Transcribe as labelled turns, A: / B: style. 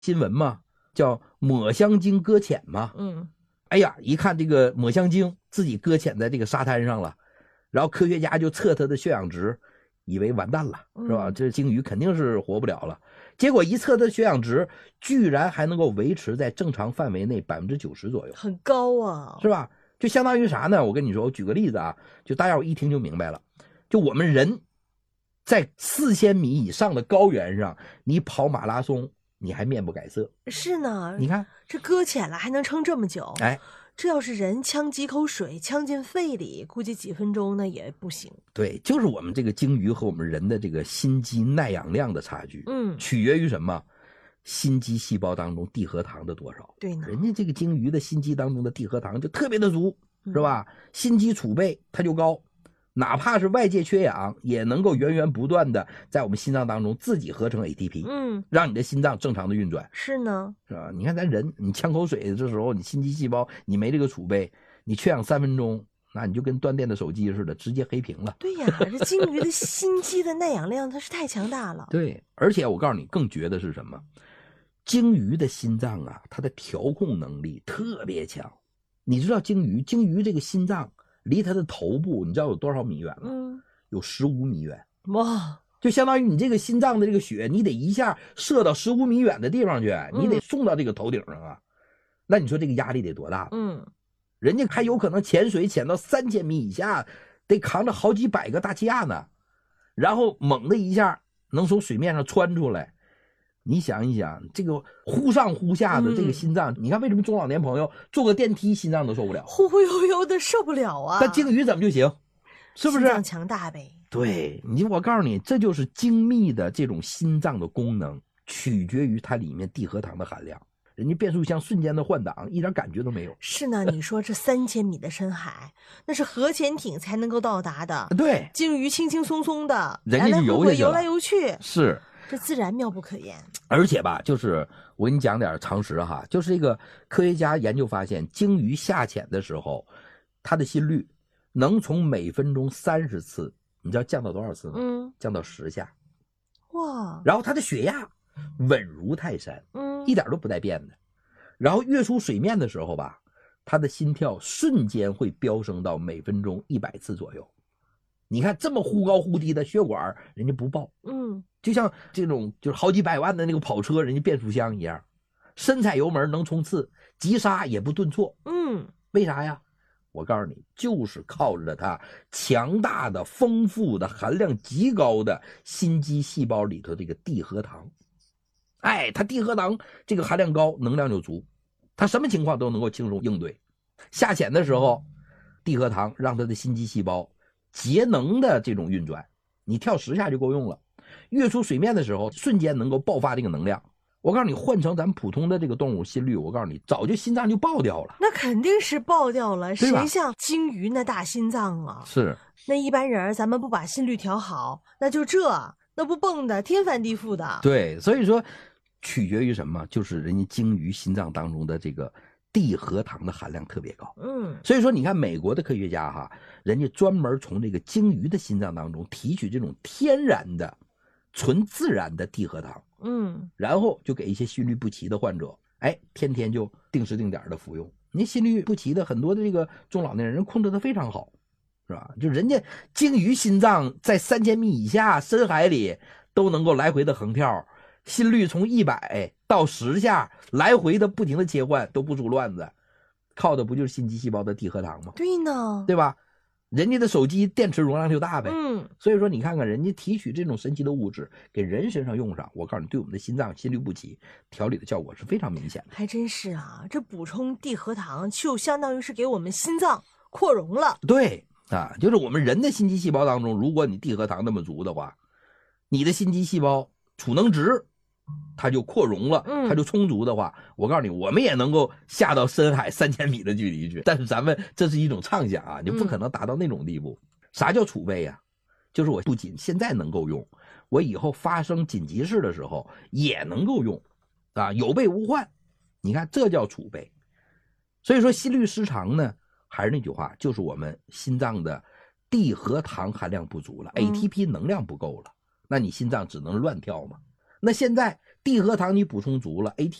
A: 新闻嘛，叫抹香鲸搁浅嘛。哎呀，一看这个抹香鲸自己搁浅在这个沙滩上了，然后科学家就测它的血氧值，以为完蛋了，是吧？这鲸鱼肯定是活不了了。结果一测它的血氧值，居然还能够维持在正常范围内90%左右，
B: 很高啊，
A: 是吧？就相当于啥呢？我跟你说，我举个例子啊，就大家伙一听就明白了。就我们人在4000米以上的高原上，你跑马拉松，你还面不改色。
B: 是呢，
A: 你看
B: 这搁浅了还能撑这么久，
A: 哎，
B: 这要是人呛几口水呛进肺里，估计几分钟那也不行。
A: 对，就是我们这个鲸鱼和我们人的这个心肌耐氧量的差距，取决于什么？心肌细胞当中地核糖的多少。
B: 对呢，
A: 人家这个鲸鱼的心肌当中的地核糖就特别的足，是吧？心肌储备它就高，哪怕是外界缺氧，也能够源源不断的在我们心脏当中自己合成 ATP，让你的心脏正常的运转。
B: 是呢，
A: 是吧？你看咱人，你呛口水的这时候，你心肌细胞你没这个储备，你缺氧3分钟，那你就跟断电的手机似的，直接黑屏了。
B: 对呀，这鲸鱼的心肌的耐氧量它是太强大了。
A: 对，而且我告诉你，更绝的是什么？鲸鱼的心脏啊，它的调控能力特别强。你知道鲸鱼这个心脏离它的头部，你知道有多少米远吗？有15米远。
B: 哇！
A: 就相当于你这个心脏的这个血，你得一下射到15米远的地方去，你得送到这个头顶上啊。那你说这个压力得多大？人家还有可能潜水潜到3000米以下，得扛着好几百个大气压呢，然后猛的一下能从水面上窜出来。你想一想，这个忽上忽下的这个心脏，你看为什么中老年朋友坐个电梯心脏都受不了，
B: 忽忽悠悠的受不了啊？
A: 但鲸鱼怎么就行？是不是？
B: 心脏强大呗。
A: 对，我告诉你，这就是精密的这种心脏的功能，取决于它里面地核糖的含量。人家变速箱瞬间的换挡，一点感觉都没有。
B: 是呢，你说这3000米的深海，那是核潜艇才能够到达的。
A: 对，
B: 鲸鱼轻轻松松的，
A: 人家就游下去了，
B: 游来游去，
A: 是
B: 这自然妙不可言。
A: 而且吧，就是我跟你讲点常识哈，就是这个科学家研究发现，鲸鱼下潜的时候，它的心率能从每分钟30次，你知道降到多少次吗？降到10下。
B: 哇！
A: 然后它的血压稳如泰山，一点都不带变的。然后跃出水面的时候吧，它的心跳瞬间会飙升到每分钟100次左右。你看这么忽高忽低的血管，人家不爆，就像这种就是好几百万的那个跑车，人家变速箱一样，深踩油门能冲刺，急刹也不顿挫。为啥呀？我告诉你，就是靠着它强大的、丰富的、含量极高的心肌细胞里头这个地核糖。哎，它地核糖这个含量高，能量就足，它什么情况都能够轻松应对。下潜的时候，地核糖让它的心肌细胞节能的这种运转，你跳10下就够用了。跃出水面的时候，瞬间能够爆发这个能量。我告诉你，换成咱们普通的这个动物心率，我告诉你，早就心脏就爆掉了。
B: 那肯定是爆掉了，谁像鲸鱼那大心脏啊？
A: 是，
B: 那一般人咱们不把心率调好，那不蹦的天翻地覆的。
A: 对，所以说取决于什么？就是人家鲸鱼心脏当中的这个地核糖的含量特别高。所以说你看美国的科学家哈，人家专门从这个鲸鱼的心脏当中提取这种天然的、纯自然的地核糖。然后就给一些心律不齐的患者，哎，天天就定时定点的服用。你心律不齐的很多的这个中老年人控制的非常好，是吧？就人家鲸鱼心脏在3000米以下深海里都能够来回的横跳，心率从100到10下来回的不停的切换，都不出乱子，靠的不就是心肌细胞的地核糖吗？
B: 对呢，
A: 对吧？人家的手机电池容量就大呗，所以说你看看人家提取这种神奇的物质给人身上用上，我告诉你，对我们的心脏心律不齐调理的效果是非常明显的。
B: 还真是啊，这补充地核糖就相当于是给我们心脏扩容了。
A: 对啊，就是我们人的心肌细胞当中，如果你地核糖那么足的话，你的心肌细胞储能值它就扩容了，它就充足的话，我告诉你，我们也能够下到深海3000米的距离去。但是咱们这是一种畅想啊，你不可能达到那种地步。啥叫储备呀？就是我不仅现在能够用，我以后发生紧急事的时候也能够用，啊，有备无患。你看，这叫储备。所以说，心律失常呢，还是那句话，就是我们心脏的地核糖含量不足了，ATP 能量不够了，那你心脏只能乱跳嘛。那现在 D 核糖你补充足了，